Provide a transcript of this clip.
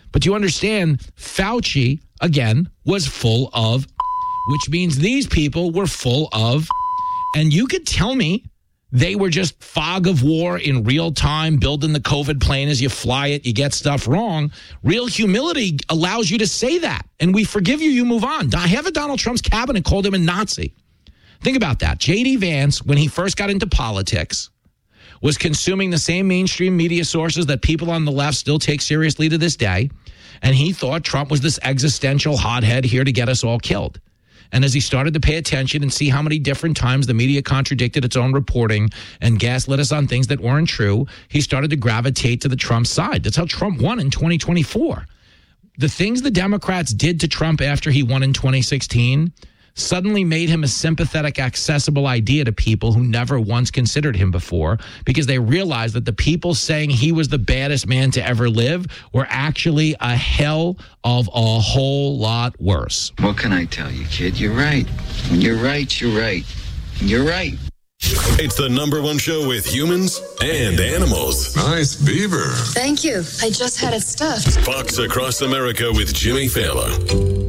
But you understand, Fauci, again, was full of, which means these people were full of, and you could tell me they were just fog of war in real time, building the COVID plane as you fly it, you get stuff wrong. Real humility allows you to say that, and we forgive you, you move on. Half of Donald Trump's cabinet called him a Nazi. Think about that. J.D. Vance, when he first got into politics, was consuming the same mainstream media sources that people on the left still take seriously to this day, and he thought Trump was this existential hothead here to get us all killed. And as he started to pay attention and see how many different times the media contradicted its own reporting and gaslit us on things that weren't true, he started to gravitate to the Trump side. That's how Trump won in 2024. The things the Democrats did to Trump after he won in 2016 suddenly made him a sympathetic, accessible idea to people who never once considered him before, because they realized that the people saying he was the baddest man to ever live were actually a hell of a whole lot worse. What can I tell you, kid? You're right. When you're right, you're right. You're right. It's the #1 show with humans and animals. Nice beaver. Thank you. I just had it stuffed. Fox Across America with Jimmy Fallon.